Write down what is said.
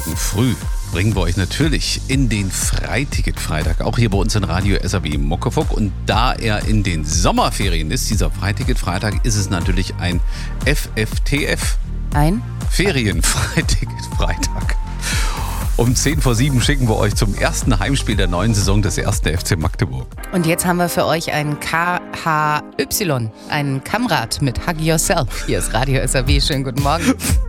morgen früh bringen wir euch natürlich in den Freiticket-Freitag, auch hier bei uns in Radio SAW Muckefuck. Und da er in den Sommerferien ist, dieser Freiticket-Freitag, ist es natürlich ein FFTF. Ein Ferien-Freiticket-Freitag. Um 6:10 schicken wir euch zum ersten Heimspiel der neuen Saison des 1. FC Magdeburg. Und jetzt haben wir für euch einen KHY, einen Kamrad mit Hug Yourself. Hier ist Radio SAW. Schönen guten Morgen.